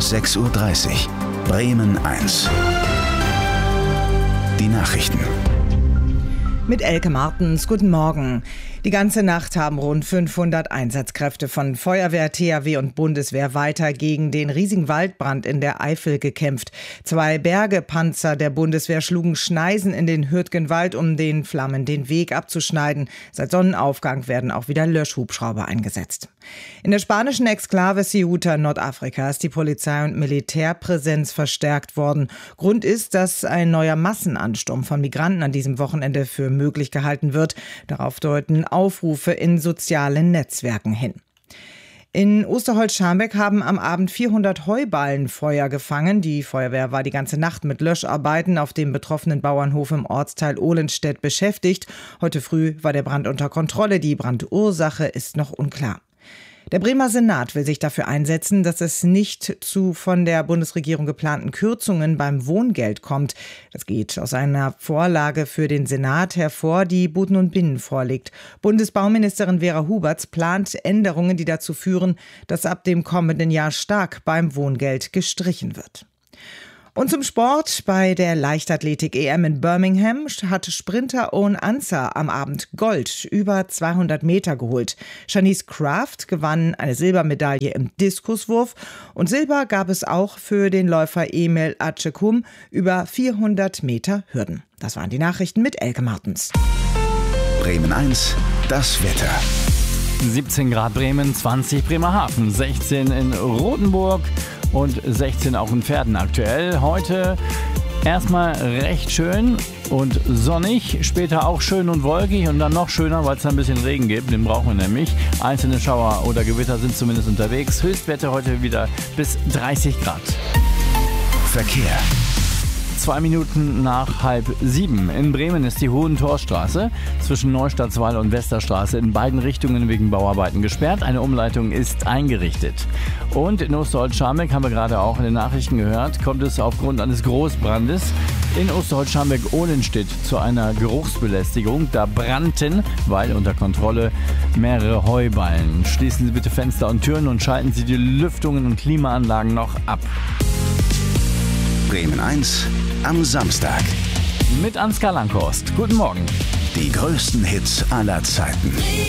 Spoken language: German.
6:30 Uhr. Bremen 1. Die Nachrichten. Mit Elke Martens, guten Morgen. Die ganze Nacht haben rund 500 Einsatzkräfte von Feuerwehr, THW und Bundeswehr weiter gegen den riesigen Waldbrand in der Eifel gekämpft. 2 Bergepanzer der Bundeswehr schlugen Schneisen in den Hürtgenwald, um den Flammen den Weg abzuschneiden. Seit Sonnenaufgang werden auch wieder Löschhubschrauber eingesetzt. In der spanischen Exklave Ceuta, Nordafrika, ist die Polizei- und Militärpräsenz verstärkt worden. Grund ist, dass ein neuer Massenansturm von Migranten an diesem Wochenende für möglich gehalten wird. Darauf deuten Aufrufe in sozialen Netzwerken hin. In Osterholz-Scharmbeck haben am Abend 400 Heuballen Feuer gefangen. Die Feuerwehr war die ganze Nacht mit Löscharbeiten auf dem betroffenen Bauernhof im Ortsteil Ohlenstedt beschäftigt. Heute früh war der Brand unter Kontrolle. Die Brandursache ist noch unklar. Der Bremer Senat will sich dafür einsetzen, dass es nicht zu von der Bundesregierung geplanten Kürzungen beim Wohngeld kommt. Das geht aus einer Vorlage für den Senat hervor, die Buden und Binnen vorlegt. Bundesbauministerin Vera Huberts plant Änderungen, die dazu führen, dass ab dem kommenden Jahr stark beim Wohngeld gestrichen wird. Und zum Sport. Bei der Leichtathletik-EM in Birmingham hat Sprinter Owen Ansah am Abend Gold über 200 Meter geholt. Shanice Kraft gewann eine Silbermedaille im Diskuswurf und Silber gab es auch für den Läufer Emil Acekum über 400 Meter Hürden. Das waren die Nachrichten mit Elke Martens. Bremen 1, das Wetter. 17 Grad Bremen, 20 Bremerhaven, 16 in Rothenburg und 16 auch in Verden aktuell. Heute erstmal recht schön und sonnig, später auch schön und wolkig und dann noch schöner, weil es ein bisschen Regen gibt. Den brauchen wir nämlich. Einzelne Schauer oder Gewitter sind zumindest unterwegs. Höchstwerte heute wieder bis 30 Grad. Verkehr. 2 Minuten nach 6:30. In Bremen ist die Hohentorstraße zwischen Neustadtswall und Westerstraße in beiden Richtungen wegen Bauarbeiten gesperrt. Eine Umleitung ist eingerichtet. Und in Osterholz-Scharmbeck, haben wir gerade auch in den Nachrichten gehört, kommt es aufgrund eines Großbrandes in Osterholz-Scharmbeck-Ohlenstedt zu einer Geruchsbelästigung. Da brannten, weil unter Kontrolle, mehrere Heuballen. Schließen Sie bitte Fenster und Türen und schalten Sie die Lüftungen und Klimaanlagen noch ab. Bremen 1 am Samstag. Mit Ansgar Langhorst. Guten Morgen. Die größten Hits aller Zeiten.